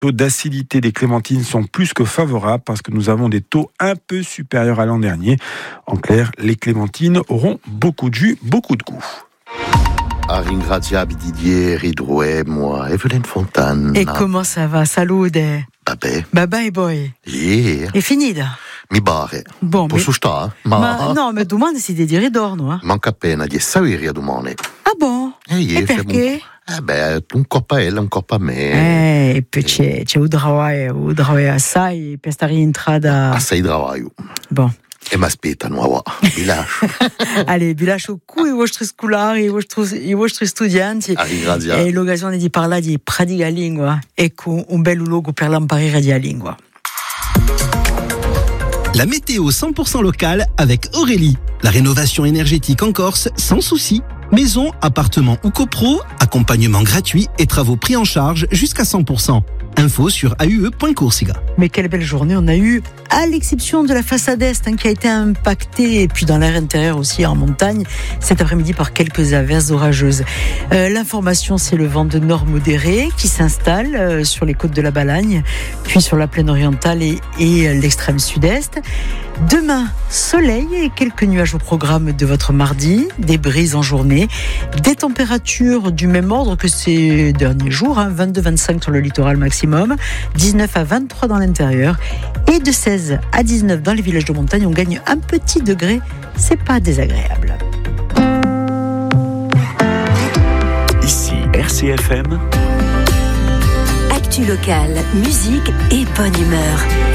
taux d'acidité des clémentines sont plus que favorables parce que nous avons des taux un peu supérieurs à l'an dernier. En clair, les clémentines auront beaucoup de jus, beaucoup de goût. A ringraziabi Didier, Ridrouet, moi, Evelyne Fontana. E comment ça va? Salute. Babè boy. Yeah. È finita? Mi pare. Bon, Posso stare? Ma no, ma domani si deve ritorno, eh? Manca appena 10 saviri a domani. Ah bon? E perché? Un coppa a ella, un coppa a me. E poi c'è un travaglio assai per stare in strada. Assai travaglio. Bon. E mi aspettano a bilascio. Allez, bilascio cu i vostri scolari, i vostri studianti. E l'occasione di parlare di pratica lingua. Ecco un bel luogo per l'imparare di lingua. La météo 100% locale avec Aurélie. La rénovation énergétique en Corse sans souci. Maison, appartement ou copro, accompagnement gratuit et travaux pris en charge jusqu'à 100%. Info sur aue.corsica. Mais quelle belle journée on a eue, à l'exception de la façade est qui a été impactée, et puis dans l'air intérieur aussi en montagne, cet après-midi par quelques averses orageuses. L'information, c'est le vent de nord modéré qui s'installe sur les côtes de la Balagne, puis sur la plaine orientale et l'extrême sud-est. Demain, soleil et quelques nuages au programme de votre mardi, des brises en journée, des températures du même ordre que ces derniers jours, 22-25 sur le littoral maximum, 19 à 23 dans l'intérieur et de 16 à 19 dans les villages de montagne. On gagne un petit degré, c'est pas désagréable. Ici RCFM. Actu locale, musique et bonne humeur.